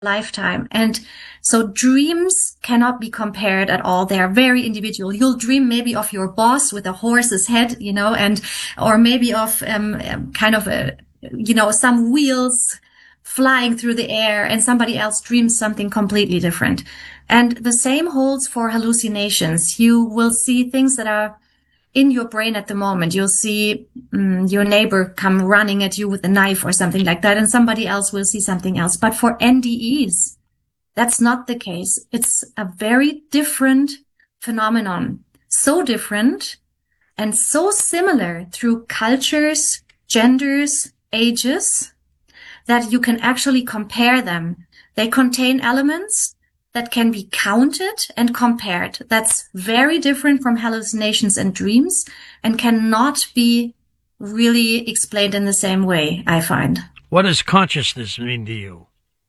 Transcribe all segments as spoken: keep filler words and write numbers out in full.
lifetime. And so dreams cannot be compared at all. They are very individual. You'll dream maybe of your boss with a horse's head, you know, and, or maybe of, um, kind of a, you know, some wheels flying through the air, and somebody else dreams something completely different. And the same holds for hallucinations. You will see things that are in your brain at the moment. You'll see um, your neighbor come running at you with a knife or something like that, and somebody else will see something else. But for N D Es, that's not the case. It's a very different phenomenon. So different and so similar through cultures, genders, ages, that you can actually compare them. They contain elements that can be counted and compared. That's very different from hallucinations and dreams, and cannot be really explained in the same way, I find. What does consciousness mean to you?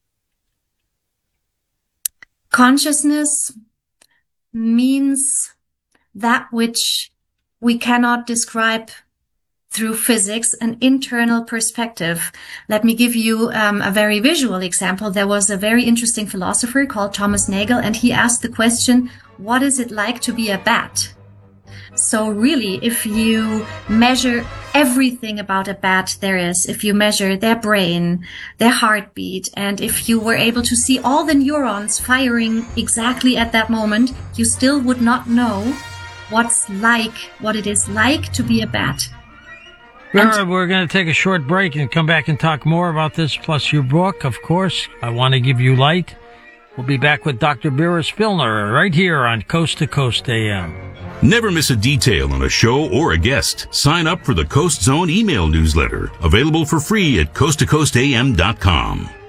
Consciousness means that which we cannot describe through physics, an internal perspective. Let me give you um, a very visual example. There was a very interesting philosopher called Thomas Nagel, and he asked the question, what is it like to be a bat? So really, if you measure everything about a bat there is, if you measure their brain, their heartbeat, and if you were able to see all the neurons firing exactly at that moment, you still would not know what's like, what it is like to be a bat. Vera, we're going to take a short break and come back and talk more about this, plus your book, of course. I Want to Give You Light. We'll be back with Doctor Vera Spilner right here on Coast to Coast A M. Never miss a detail on a show or a guest. Sign up for the Coast Zone email newsletter, available for free at coast to coast a m dot com.